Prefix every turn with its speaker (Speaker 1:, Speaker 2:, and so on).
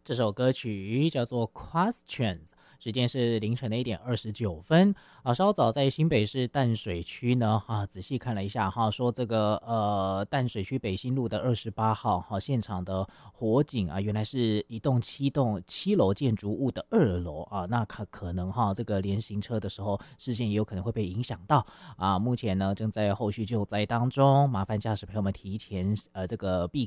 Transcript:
Speaker 1: 这首歌曲叫做 Questions， 时间是凌晨的1:29稍早在新北市淡水区呢仔细看了一下说这个淡水区北新路的28号现场的火警原来是一栋7楼建筑物的2楼那可能这个连行车的时候视线也有可能会被影响到目前呢正在后续救灾当中，麻烦驾驶朋友们提前这个避